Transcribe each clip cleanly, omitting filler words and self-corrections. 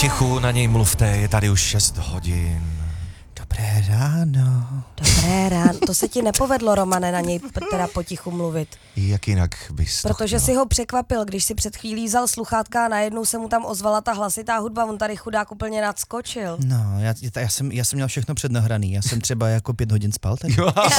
Potichu na něj mluvte, je tady už 6 hodin. Dobré ráno. Dobré ráno. To se ti nepovedlo, Romane, na něj teda potichu mluvit. Jak jinak bys to Protože chtěla? si ho překvapil, když si před chvílí vzal sluchátka a najednou se mu tam ozvala ta hlasitá hudba, on tady chudák úplně nadskočil. No, já jsem měl všechno přednahraný, já jsem třeba jako 5 hodin spal tady.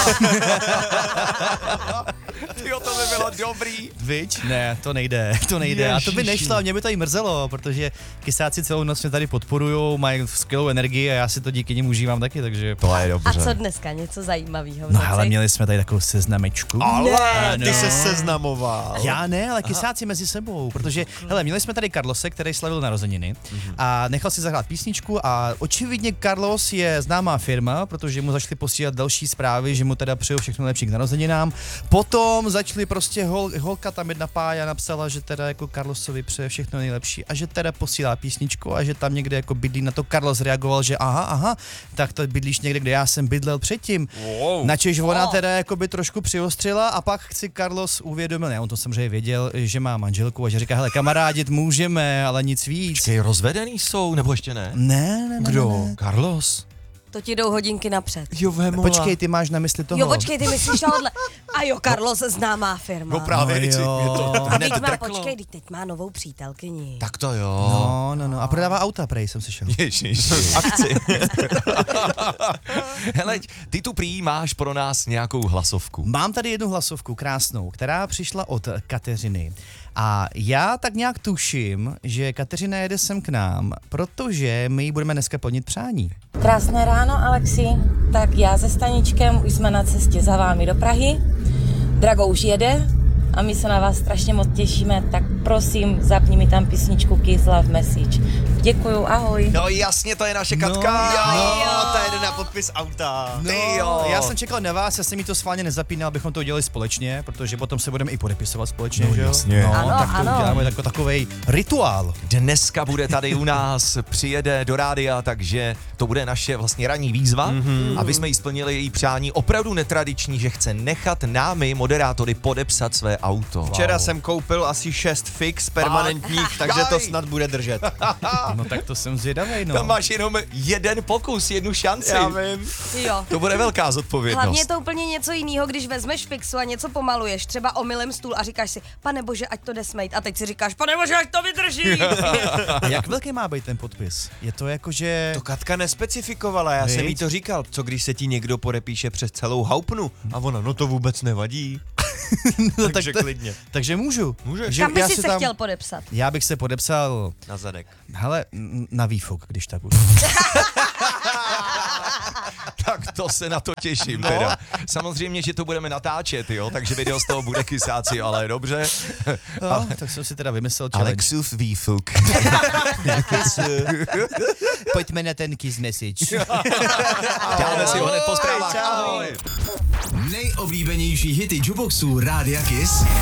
Tyjo, to by bylo dobrý. Viď? Ne, to nejde. A to by nešlo, mě by to i mrzelo, protože kysáci celou noc mě tady podporujou, mají skvělou energii a já si to díky nim užívám taky, takže... To je dobře. A co dneska? Něco zajímavého? No ale měli jsme tady takovou seznamečku. Ale Ne, ty no. se seznamoval. Já ne, ale kysáci mezi sebou, protože, hele, měli jsme tady Carlose, který slavil narozeniny a nechal si zahrát písničku a očividně Carlos je známá firma, protože mu začali posílat další zprávy, že mu teda přejou všechno lepší k narozeninám. Potom začali prostě holka tam jedna pája napsala, že teda jako Carlosovi přeje všechno nejlepší a že teda posílá písničku a že tam někde jako bydlí. Na to Carlos reagoval, že aha, tak to bydlíš někde, kde já jsem bydlel předtím. Wow. Načež ona teda jako by trošku přiostřila a pak si Carlos uvědomil, ne, on to samozřejmě věděl, že má manželku a že říká, hele, kamarádit můžeme, ale nic víc. Počkej, rozvedený jsou, nebo ještě ne? Ne. Kdo? Carlos? To ti jdou hodinky napřed. Jo, vémola. Počkej, ty máš na mysli toho. Jo, počkej, ty myslíš tohle. A jo, Carlos, známá firma. No právě, No mě jo. to A hned teď má, drklo. počkej, teď má novou přítelkyni. Tak to jo. No. A prodává auta, prej jsem slyšel. Ježiš, akci. Hele, ty tu prý máš pro nás nějakou hlasovku. Mám tady jednu hlasovku krásnou, která přišla od Kateřiny. A já tak nějak tuším, že Kateřina jede sem k nám, protože my jí budeme dneska plnit přání. Krásné ráno, Alexi. Tak já se Staničkem už jsme na cestě za vámi do Prahy. Drago už jede a my se na vás strašně moc těšíme, tak prosím, zapni mi tam písničku Kiss Love Message. Děkuju, ahoj. No jasně, to je naše Katka. Ta jede na podpis auta. Ty jo. Já jsem čekal na vás, já jsem jí to schválně nezapínal, abychom to udělali společně, protože potom se budeme i podepisovat společně, No, že jo? jasně. No, Ano, tak to ano. uděláme jako takovej rituál. Dneska bude tady u nás, přijede do rádia, takže to bude naše vlastně ranní výzva, aby jsme jí splnili její přání opravdu netradiční, že chce nechat námi, moderátory, podepsat své auto. Včera jsem koupil asi 6 fix permanentních, takže to snad bude držet. No tak to jsem zvědavej, no. Tam máš jenom jeden pokus, jednu šanci. Já vím. Jo. To bude velká zodpovědnost. Hlavně je to úplně něco jiného, když vezmeš fixu a něco pomaluješ, třeba omylem stůl a říkáš si, pane bože, ať to jde smejt. A teď si říkáš, pane bože, ať to vydrží. A jak velký má být ten podpis? Je to jako, že... To Katka nespecifikovala, já jsem Viď? jí to říkal. Co když se ti někdo podepíše přes celou haupnu? A ona, no to vůbec nevadí. No, Takže klidně. Takže můžu. Můžeš. Že Kam by já si si se tam- chtěl podepsat? Já bych se podepsal, Na zadek. hele, na výfuk, když tak budu. Tak to se na to těším teda. Samozřejmě, že to budeme natáčet, jo, takže video z toho bude kysáci, ale dobře. No, tak jsem si teda vymyslel challenge. Alexův výfuk. Pojďme na ten kiss message. Dáme si ho hned po zprávách. Ahoj. Nejoblíbenější hity Juboxu Rádia Kiss